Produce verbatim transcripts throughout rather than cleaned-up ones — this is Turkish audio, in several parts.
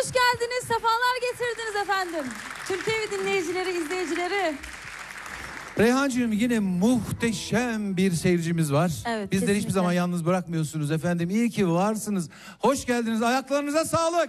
Hoş geldiniz, sefalar getirdiniz efendim. Türk T V dinleyicileri, izleyicileri. Reyhancığım, yine muhteşem bir seyircimiz var. Evet, bizleri kesinlikle. hiçbir zaman yalnız bırakmıyorsunuz efendim. İyi ki varsınız. Hoş geldiniz. Ayaklarınıza sağlık.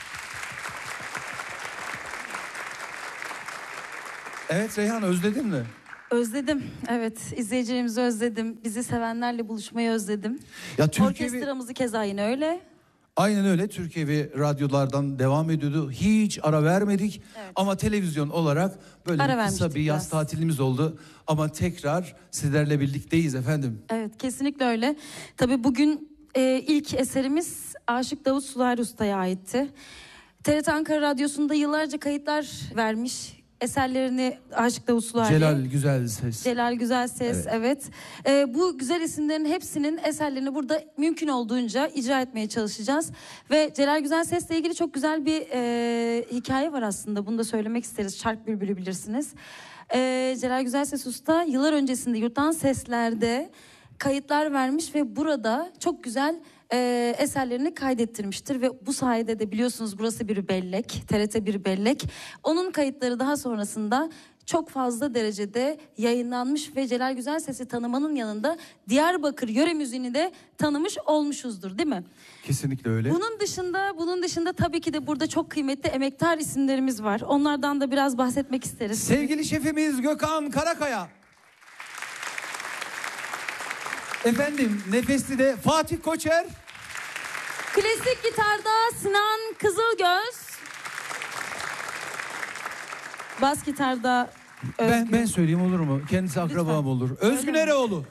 Evet Reyhan, özledin mi? Özledim, evet. İzleyicilerimizi özledim. Bizi sevenlerle buluşmayı özledim. Ya Türkiye Orkestramızı keza yine öyle. Aynen öyle. Türkiye radyolardan devam ediyordu. Hiç ara vermedik. Evet. Ama televizyon olarak böyle Ara bir kısa vermiştik bir yaz biraz. tatilimiz oldu. Ama tekrar sizlerle birlikteyiz efendim. Evet, kesinlikle öyle. Tabii bugün e, ilk eserimiz Aşık Davut Sular Usta'ya aitti. T R T Ankara Radyosu'nda yıllarca kayıtlar vermiş. Eserlerini Aşık Davut Sular. Celal Güzel Ses. Celal Güzel Ses, evet. evet. Ee, bu güzel isimlerin hepsinin eserlerini burada mümkün olduğunca icra etmeye çalışacağız. Ve Celal Güzel Ses'le ilgili çok güzel bir e, hikaye var aslında. Bunu da söylemek isteriz. Şark Bülbülü bilirsiniz. Ee, Celal Güzel Ses Usta yıllar öncesinde Yurttan Sesler'de kayıtlar vermiş ve burada çok güzel e, eserlerini kaydettirmiştir. Ve bu sayede de biliyorsunuz burası bir bellek, T R T bir bellek. Onun kayıtları daha sonrasında çok fazla derecede yayınlanmış ve Celal Güzel Ses'i tanımanın yanında Diyarbakır yöre müziğini de tanımış olmuşuzdur, değil mi? Kesinlikle öyle. Bunun dışında, bunun dışında tabii ki de burada çok kıymetli emektar isimlerimiz var. Onlardan da biraz bahsetmek isteriz. Sevgili şefimiz Gökhan Karakaya. Efendim Nefesli'de Fatih Koçer. Klasik gitarda Sinan Kızılgöz. Bas gitarda Özgün. Ben, ben söyleyeyim olur mu? Kendisi akrabam Lütfen. olur. Özgün Öyle mi? Eroğlu.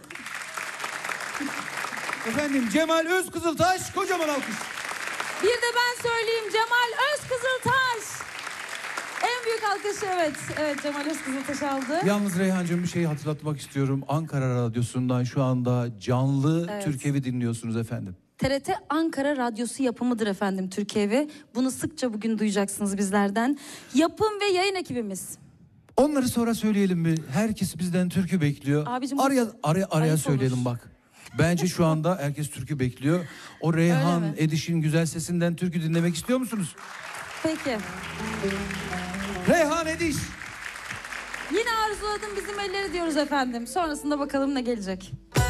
Efendim Cemal Özkızıltaş, kocaman alkış. Bir de ben söyleyeyim, Cemal Özkızıltaş. En büyük alkışı, evet. Evet, Cemal Özkızıltaş aldı. Yalnız Reyhancığım bir şey hatırlatmak istiyorum. Ankara Radyosu'ndan şu anda canlı Evet. Türk Evi dinliyorsunuz efendim. T R T Ankara Radyosu yapımıdır efendim Türk Evi. Bunu sıkça bugün duyacaksınız bizlerden. Yapım ve yayın ekibimiz. Onları sonra söyleyelim mi? Herkes bizden türkü bekliyor. Abicim, araya araya, araya ayıp söyleyelim olur. bak. Bence şu anda herkes türkü bekliyor. O Reyhan Öyle mi? Ediş'in güzel sesinden türkü dinlemek istiyor musunuz? Peki. Reyhan Ediş. Yine arzuladım bizim elleri diyoruz efendim. Sonrasında bakalım ne gelecek.